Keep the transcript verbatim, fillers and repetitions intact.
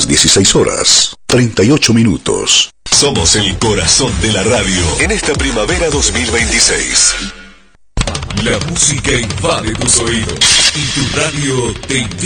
las dieciséis horas, treinta y ocho minutos. Somos el corazón de la radio en esta primavera dos mil veintiséis. La música invade tus oídos y tu radio te invita